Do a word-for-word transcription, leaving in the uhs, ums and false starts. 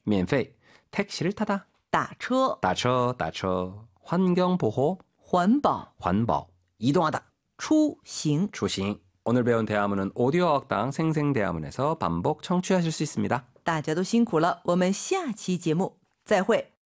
免费 택시를 타다 打车打车打车 환경보호 环保 환보 이동하다 出行出行 오늘 배운 대화문은 오디오 어학당 생생대화문에서 반복 청취하실 수 있습니다. 大家都辛苦了，我们下期节目再会。